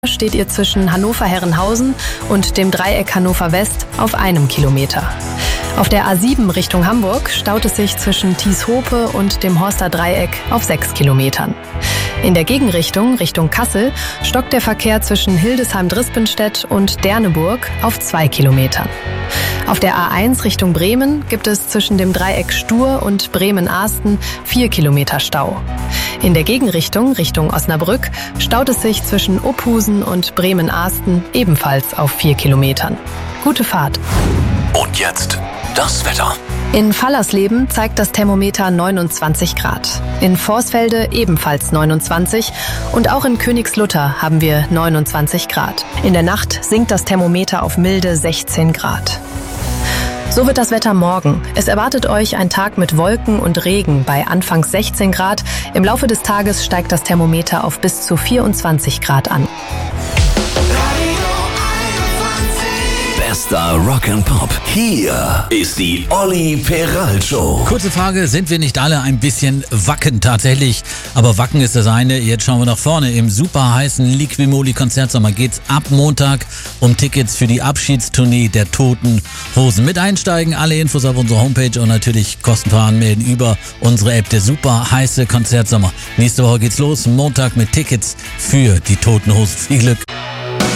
steht ihr zwischen Hannover-Herrenhausen und dem Dreieck Hannover West auf 1 Kilometer. Auf der A7 Richtung Hamburg staut es sich zwischen Thieshope und dem Horster Dreieck auf 6 Kilometern. In der Gegenrichtung, Richtung Kassel, stockt der Verkehr zwischen Hildesheim-Drispenstedt und Derneburg auf 2 Kilometern. Auf der A1 Richtung Bremen gibt es zwischen dem Dreieck Stur und Bremen-Ahsten 4 Kilometer Stau. In der Gegenrichtung, Richtung Osnabrück, staut es sich zwischen Uphusen und Bremen-Ahsten ebenfalls auf 4 Kilometern. Gute Fahrt. Und jetzt das Wetter. In Fallersleben zeigt das Thermometer 29 Grad. In Vorsfelde ebenfalls 29 und auch in Königslutter haben wir 29 Grad. In der Nacht sinkt das Thermometer auf milde 16 Grad. So wird das Wetter morgen. Es erwartet euch ein Tag mit Wolken und Regen bei anfangs 16 Grad. Im Laufe des Tages steigt das Thermometer auf bis zu 24 Grad an. Bester Rock and Pop. Hier ist die Olli Peral Show. Kurze Frage, sind wir nicht alle ein bisschen wacken tatsächlich? Aber wacken ist das eine. Jetzt schauen wir nach vorne. Im super heißen Liquimoli Konzertsommer geht's ab Montag um Tickets für die Abschiedstournee der Toten Hosen. Mit einsteigen, alle Infos auf unserer Homepage und natürlich kostenfrei anmelden über unsere App. Der super heiße Konzertsommer. Nächste Woche geht's los. Montag mit Tickets für die Toten Hosen. Viel Glück.